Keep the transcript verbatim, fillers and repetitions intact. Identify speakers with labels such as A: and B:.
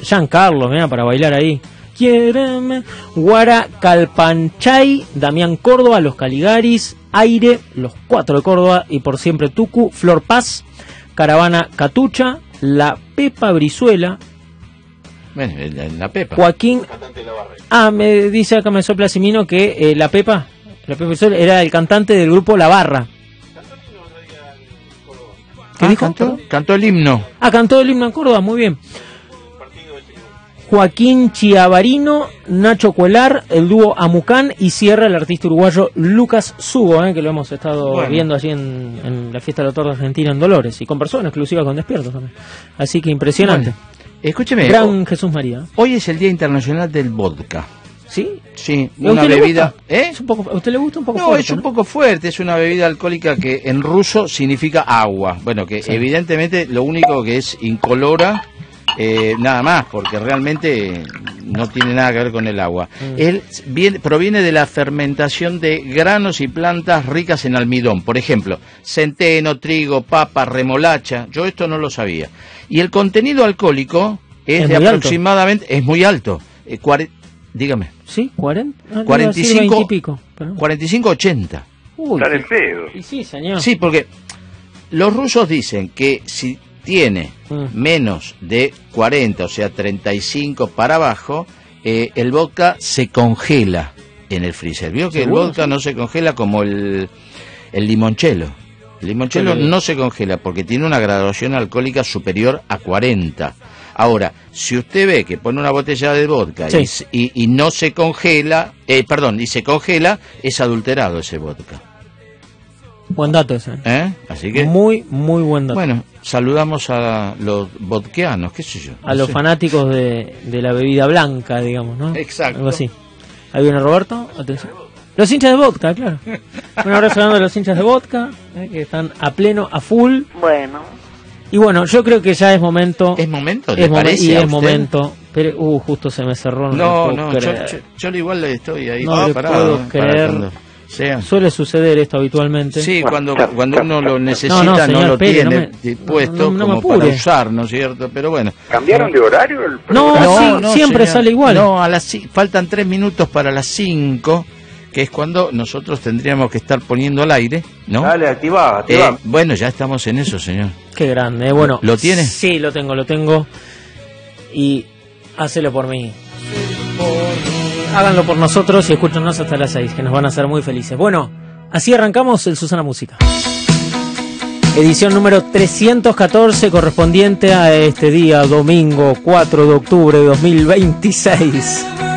A: Giancarlo, mira, para bailar ahí. Quiéreme. Guara Calpanchay, Damián Córdoba, Los Caligaris, Aire, Los Cuatro de Córdoba y Por Siempre Tucu, Flor Paz, Caravana Catucha, La Pepa Brizuela.
B: Bueno, la, la Pepa.
A: Joaquín. Ah, me dice acá, me sopla Simino que eh, la Pepa, la Pepa Brizuela era el cantante del grupo La Barra. ¿Qué
B: ah,
A: dijo?
B: Cantó, cantó el himno.
A: Ah, cantó el himno en Córdoba, muy bien. Joaquín Chiavarino, Nacho Cuelar, el dúo Amucán y cierra el artista uruguayo Lucas Sugo, eh, que lo hemos estado bueno. viendo allí en, en la fiesta del autor de Argentina en Dolores y con personas exclusivas con Despiertos también. Así que impresionante.
B: Bueno, escúcheme.
A: Gran Jesús María.
B: Hoy es el Día Internacional del Vodka.
A: ¿Sí?
B: Sí,
A: ¿A
B: una
A: usted
B: bebida.
A: Le
B: ¿Eh?
A: ¿Es un poco, ¿A usted le gusta un poco
B: no,
A: fuerte?
B: es un
A: ¿no?
B: poco fuerte, es una bebida alcohólica que en ruso significa agua. Bueno, que sí. evidentemente lo único que es incolora. Eh, nada más, porque realmente no tiene nada que ver con el agua. Mm. Él viene, proviene de la fermentación de granos y plantas ricas en almidón, por ejemplo, centeno, trigo, papa, remolacha. Yo esto no lo sabía. Y el contenido alcohólico es, es de aproximadamente, alto. es muy alto. Eh, cuare, dígame.
A: Sí, cuarenta. Ah,
B: cuarenta y cinco,
A: veinte y pico, pero...
B: cuarenta y cinco ochenta.
C: Uy, está de pedo.
A: Y sí, señor.
B: Sí, porque los rusos dicen que si tiene mm. menos de cuarenta, o sea, treinta y cinco para abajo, eh, el vodka se congela en el freezer. ¿Vio que el vodka sí? no se congela como el, el limoncello? El limoncello no se congela porque tiene una graduación alcohólica superior a cuarenta. Ahora, si usted ve que pone una botella de vodka sí. y, y, y no se congela, eh, perdón, y se congela, es adulterado ese vodka.
A: Buen dato ese.
B: ¿Eh? Así que
A: muy, muy buen dato.
B: Bueno, saludamos a los vodkeanos, qué sé yo.
A: A no los sé. fanáticos de, de la bebida blanca, digamos, ¿no?
B: Exacto.
A: Algo así. Ahí viene Roberto, atención. Los hinchas de vodka, claro. Un abrazo grande a los hinchas de vodka, eh, que están a pleno, a full.
D: Bueno.
A: Y bueno, yo creo que ya es momento.
B: ¿Es momento? ¿Le
A: es
B: parece
A: Y
B: a
A: es
B: usted?
A: momento. Pero, uh, justo se me cerró.
B: No, no, no yo, yo, yo igual le estoy ahí.
A: No le puedo creer.
B: Sea.
A: Suele suceder esto habitualmente.
B: Sí, cuando cuando uno lo necesita no, no, señor, no lo
A: Pérez,
B: tiene
A: no me,
B: dispuesto
A: no, no,
B: como para usar, ¿no es cierto? Pero bueno.
C: ¿Cambiaron de horario el
A: No,
B: no,
A: sí,
B: no
A: siempre
B: señor.
A: sale igual.
B: No, a las faltan tres minutos para las cinco, que es cuando nosotros tendríamos que estar poniendo al aire, ¿no?
C: Dale, activa, activa.
B: Eh, bueno, ya estamos en eso, señor.
A: Qué grande, eh. Bueno.
B: ¿Lo tiene?
A: Sí, lo tengo, lo tengo. Y hácelo por mí. Háganlo por nosotros y escúchenos hasta las seis, que nos van a hacer muy felices. Bueno, así arrancamos el Susana Música. Edición número trescientos catorce, correspondiente a este día, domingo cuatro de octubre de dos mil veintiséis.